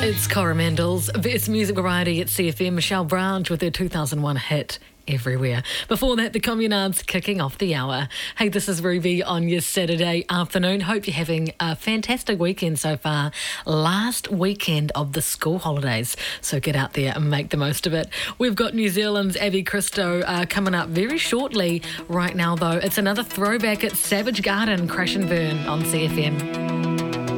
It's Coromandel's Best Music Variety at CFM. Michelle Branch with her 2001 hit Everywhere. Before that, the Communards kicking off the hour. Hey, this is Ruby on your Saturday afternoon. Hope you're having a fantastic weekend so far. Last weekend of the school holidays, so get out there and make the most of it. We've got New Zealand's Abby Christo coming up very shortly. Right now, though, it's another throwback at Savage Garden, Crash and Burn on CFM.